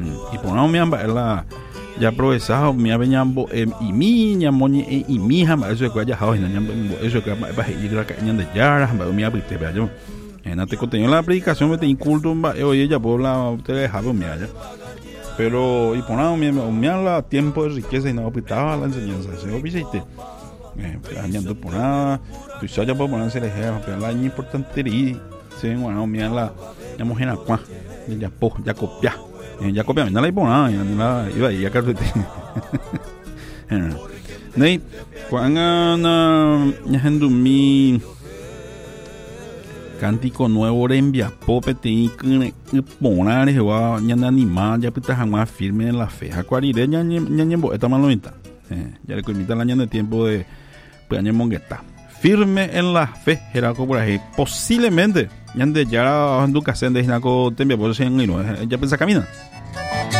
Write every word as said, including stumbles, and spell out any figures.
Y ponamos mi amba la ya profesado mi aveñambo y mi ñamoñi y mi hamba eso que ya hago en ñambo eso que va a ir la caña de yara hamba mi abite vea yo en este contenido la predicación me te inculto oye ya por la ustedes dejaron mi allá pero y ponamos mi mi la tiempo de riqueza y no apitaba la enseñanza se obisite eh añando por nada tú ya puedo ponerse el ejemplo pero la importante y se bueno mi la llamo en aqua ya po ya copia ya copia no la ipo nada ya iba ya carrete nei cuando ya gente mi cántico nuevo rembia pope te y ponar es va ya anima ya pita jamás firme en la fe acuarire ya ya ñembo esta malonita ya le coimita el año de tiempo de pues año mongueta firme en la fe Jeraco por ahí posiblemente ya de ya ando casando de Jeraco tembe por eso en ya pensa camina